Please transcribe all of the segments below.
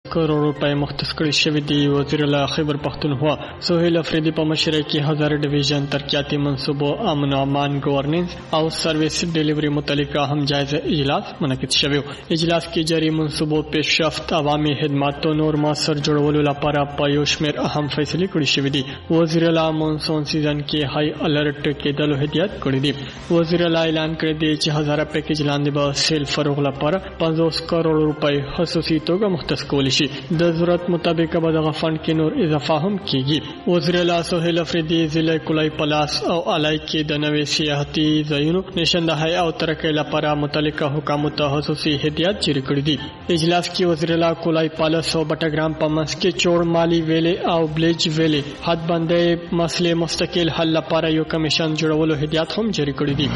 کروڑ روپے مختص کړي شوي دي. وزیر اعلی خیبر پختونخوا سہیل افریدی په مشرۍ کې 1000 ډیویژن ترقیاتي منصوبو امن او امان گورننس او سروس ډیلیوري متعلقه هم جایزه اجلاس منعقد شوی. اجلاس کې جاری منصوبو پیشرفت، عوامي خدمات او نور موثر جوړولو لپاره په یو شمېر اهم فیصلې کړې شوې دي. وزیر اعلی مونسون سیزن کې های الرټ کېدلو هدایت کړی دی. وزیر اعلی اعلان کړی دی چې 1000 پیکیج لاندې به سیل فروغ لپاره 50 کروڑ روپے خصوصي توګه مختص کول شي. د ضرورت مطابق به دغه فند کې نور اضافه هم کیږي. وزیر اعلی سہیل افریدی ضلع کلای پلاس او علای کې د نوې سیاحتي ځایونو نشاندهي او ترقۍ لپاره متعلقه حکومت ته خصوصي هدایت جاری کړی دي. اجلاس کې وزیر اعلی کلای پلاس او بټګرام په منځ کې چور مالی ویلې او بلیج ویلې حد باندې مسلې مستقل حل لپاره یو کمیشن جوړولو هدایت هم جاری کړی دي.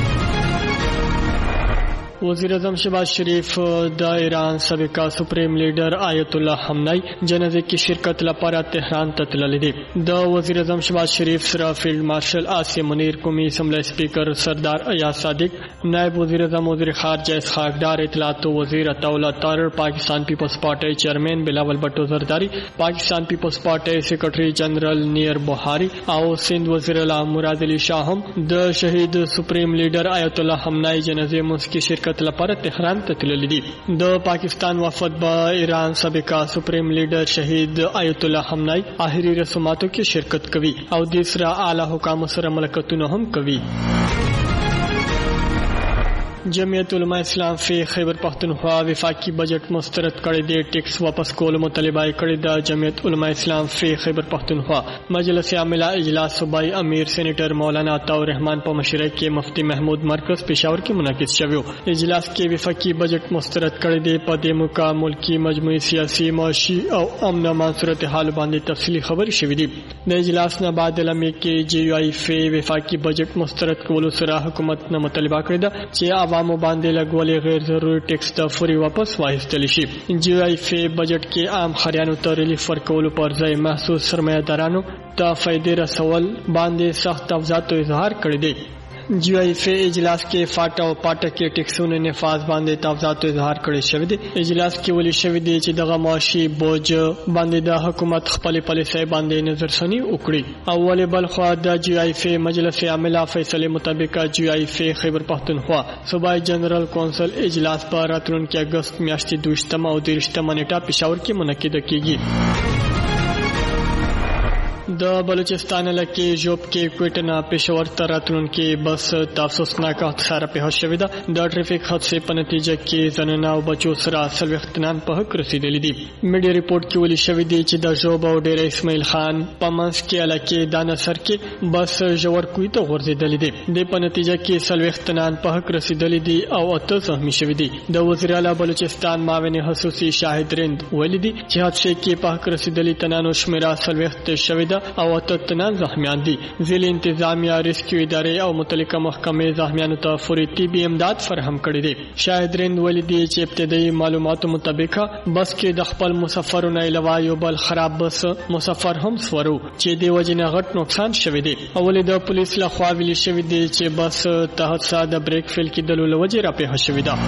وزیر اعظم شہباز شریف د ایران سابقه سپریم لیډر آیت الله خامنه‌ای جنازې کې شرکت لپاره تهران ته تللی دی. د وزیر اعظم شہباز شریف سره فیلډ مارشل عاصم منیر، قومي اسمبلی سپیکر سردار ایاز صادق، نائب وزیر اعظم وزیر خارجہ اسحاق ڈار، اطلاعات و وزیر عطاءاللہ طاہر، پاکستان پیپلز پارٹی چیئرمین بلاول بھٹو زرداری، پاکستان پیپلز پارٹی سیکرٹری جنرل نیر بخاری او سندھ وزیر اعلی مراد علی شاہ هم د شهید سپریم لیډر آیت الله خامنه‌ای جنازې منځ کې شرکت لپاره تهران ته تللی دي. د پاکستان وفد به ایران سابقه سپریم لیډر شهید آیت الله خامنه‌ای آخري رسوماتو کې شرکت کوي او د سره اعلی حکام سره ملاقاتونه هم کوي. جمعیت علماء اسلام فی خیبر پختونخوا وفاقی بجٹ مسترد کړی دی. ټیکس واپس کولو مطالبه کړی د جمعیت علماء اسلام فی خیبر پختونخوا مجلس عاملہ اجلاس صوبائی امیر سینیټر مولانا عطاء الرحمن په مشرۍ کې مفتی محمود مرکز پېښور کې منعقد شوی. اجلاس کې وفاقی بجٹ مسترد کړی دی. په دې موقع ملکی مجموعي سیاسي، معاشي او امن امان صورتحال باندې تفصیلی خبرې شوې دي. د اجلاس نه بعد لمې کې جی یو آی فی وفاقی بجٹ مسترد کولو سره حکومت نه مطالبه کړې ده چې عوامو باندې لګولې غیر ضروري ټیکس ته فوري واپس واخیستل شي. جی آی فی بجٹ کې عام خریانو ته ریلیف ورکولو پر ځای محسوس سرمایه‌دارانو ته فائدې رسول باندې سخت تفاوضاتو اظهار کړی دی. جی آئی فی اجلاس کې فاټا او پاټا کې ټیکسونو نفاذ باندې تفاوضاتو اظهار کړی شوی دی. اجلاس کې ویل شوی دی چې دغه معاشي بوج باندې د حکومت خپل پالیسۍ باندې نظرثنی وکړي. اول بل خو د جی آئی فی مجلس عاملہ فیصله مطابق جی آئی فی خیبر پختونخوا صوبائی جنرل کونسل اجلاس په راتلونکي اگست میاشتې 22 او 23 نیټه پېښور کې منعقد کیږي. د بلوچستان علاقې ژوب کې کوټه پېښور ته راتلونکي بس تاسوسناک حادثه پیښ شوې ده. د ټریفیک حادثې په نتیجه کې زنانه او بچو سره 40 په حق رسیدلي دي. میډیا ریپورت کې ویل شوی دی چې د ژوب او ډېر اسماعیل خان په منځ کې علاقې دانسر کې بس ژور کوی ته غورځېدلې دي. د په نتیجه کې 40 په حق رسیدلي دي او 8 زخمي شوي دي. د وزیر اعلی بلوچستان معاون خصوصي شاهد رند ویلي دي چې حادثې کې په حق رسیدلي تنانو شمیره 40 شوې ده او 8 تنان زخمیان دي. ضلع انتظامیه، ریسکیو ادارې او متعلقه محکمې زخمیانو ته فوري طبي امداد فراهم کړی دی. شاهد رند ویلي دي چې ابتدایي معلوماتو مطابق بس کې د خپل مسافرونو علاوه یو بل خراب بس مسافر هم سورو چې د وجې نه غټ نقصان شوی دی. اول د پولیس لخوا ویل شوی دی چې بس ته حادثه د بریک فیل کېدلو له وجې راپېښه شوې ده.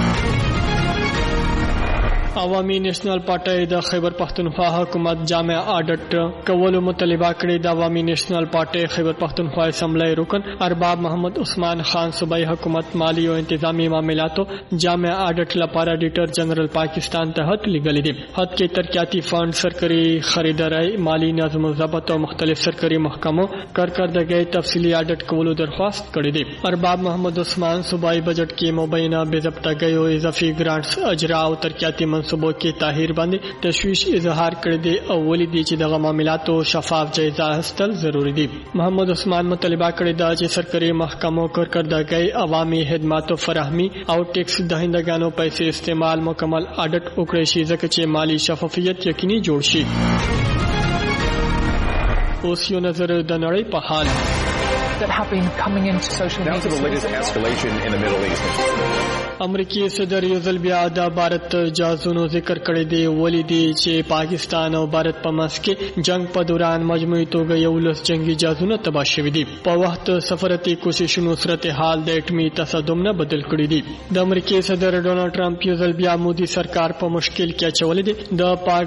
عوامي نیشنل پارټي د خیبر پختونخوا حکومت جامع آډټ کولو مطالبه کړې. د عوامي نیشنل پارټي خیبر پختونخوا اسمبلی رکن ارباب محمد عثمان خان صوبائی حکومت مالی او انتظامی معاملاتو جامع آډټ لپاره ډیټر جنرل پاکستان ته خط لیږلی دی. خط کې ترقیاتي فند، سرکاري خریداري، مالی نظم و ضبط او مختلف سرکاري محکمو کارکردګۍ تفصیلي آډټ کولو درخواست کړی دی. ارباب محمد عثمان صوبائی بجٹ کې مبینه بې ضبطګۍ او اضافي ګرانټس اجرا او ترقیاتي منصوبو کې تاخیر باندې تشویش اظهار کړی دی او ولې دی چې دغه معاملاتو شفاف جایزه اخیستل ضروری دي. محمد عثمان مطالبه کړی دا چې سرکاري محکمو کارکردګۍ، عوامي خدماتو فراهمي او ټیکس دهندگانو پیسې استعمال مکمل آډټ وکړي شي ځکه چې مالی شفافیت یقیني جوړ شي. اوس یو نظر د نړۍ په حال. That have been coming into social media. Down to the latest escalation in the Middle East. امریکای صدر یو ځل بیا د بھارت جازونو ذکر کړی دی. ولې دی چې پاکستان او بھارت په منځ کې جنگ په دوران مجموعي توګه 11 جنگي جازونه تباه شوي دي. په وخت سفارتي کوششونو صورتحال د اټمي تصادم نه بدل کړی دی. د امریکای صدر ډونالډ ټرمپ یو ځل بیا مودي سرکار په مشکل کې اچولې دی. د پاک